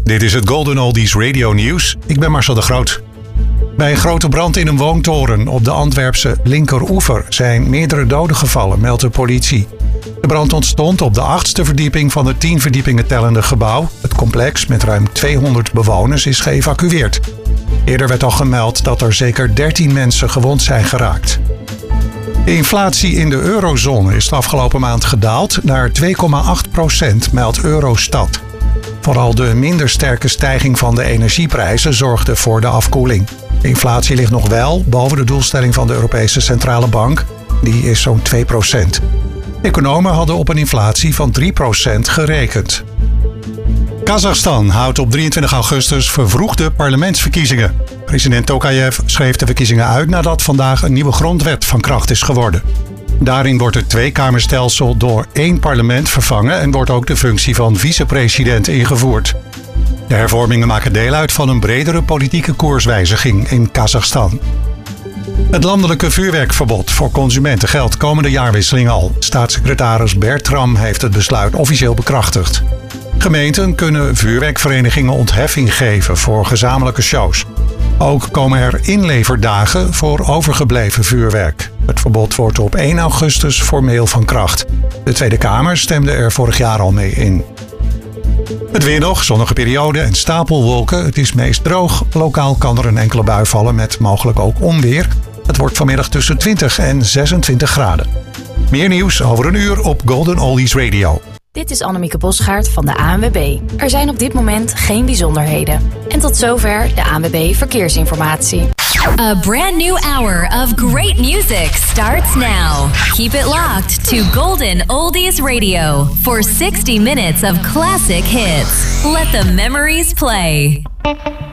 Dit is het Golden Oldies Radio Nieuws. Ik ben Marcel de Groot. Bij een grote brand in een woontoren op de Antwerpse linkeroever zijn meerdere doden gevallen, meldt de politie. De brand ontstond op de 8e verdieping van het 10 verdiepingen tellende gebouw. Het complex met ruim 200 bewoners is geëvacueerd. Eerder werd al gemeld dat er zeker 13 mensen gewond zijn geraakt. De inflatie in de eurozone is de afgelopen maand gedaald naar 2,8%, meldt Eurostat. Vooral de minder sterke stijging van de energieprijzen zorgde voor de afkoeling. De inflatie ligt nog wel boven de doelstelling van de Europese Centrale Bank. Die is zo'n 2%. Economen hadden op een inflatie van 3% gerekend. Kazachstan houdt op 23 augustus vervroegde parlementsverkiezingen. President Tokayev schreef de verkiezingen uit nadat vandaag een nieuwe grondwet van kracht is geworden. Daarin wordt het tweekamerstelsel door 1 parlement vervangen en wordt ook de functie van vicepresident ingevoerd. De hervormingen maken deel uit van een bredere politieke koerswijziging in Kazachstan. Het landelijke vuurwerkverbod voor consumenten geldt komende jaarwisseling al. Staatssecretaris Bertram heeft het besluit officieel bekrachtigd. Gemeenten kunnen vuurwerkverenigingen ontheffing geven voor gezamenlijke shows. Ook komen er inleverdagen voor overgebleven vuurwerk. Het verbod wordt op 1 augustus formeel van kracht. De Tweede Kamer stemde er vorig jaar al mee in. Het weer nog, zonnige periode en stapelwolken. Het is meest droog. Lokaal kan er een enkele bui vallen met mogelijk ook onweer. Het wordt vanmiddag tussen 20 en 26 graden. Meer nieuws over een uur op Golden Oldies Radio. Dit is Annemieke Bosgaard van de ANWB. Er zijn op dit moment geen bijzonderheden. En tot zover de ANWB Verkeersinformatie. A brand new hour of great music starts now. Keep it locked to Golden Oldies Radio for 60 minutes of classic hits. Let the memories play.